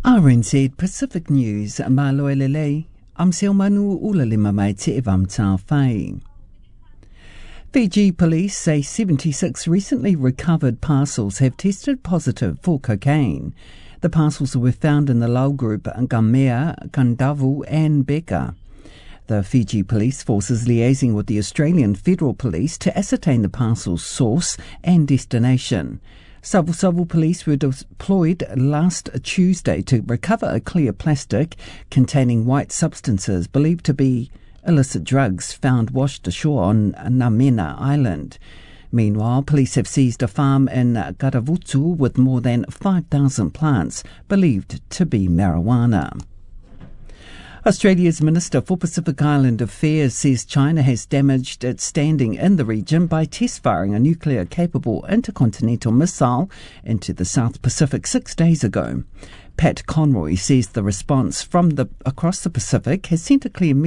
RNZ Pacific News, Maloelele, am Seomanu Ulalima mai te evam tā whai. Fiji police say 76 recently recovered parcels have tested positive for cocaine. The parcels were found in the Lau group Ngamea, Kandavu and Beka. The Fiji Police Force is liaising with the Australian Federal Police to ascertain the parcel's source and destination. Savu police were deployed last Tuesday to recover a clear plastic containing white substances believed to be illicit drugs found washed ashore on Namena Island. Meanwhile, police have seized a farm in Karavutu with more than 5,000 plants believed to be marijuana. Australia's Minister for Pacific Island Affairs says China has damaged its standing in the region by test-firing a nuclear-capable intercontinental missile into the South Pacific 6 days ago. Pat Conroy says the response from across the Pacific has sent a clear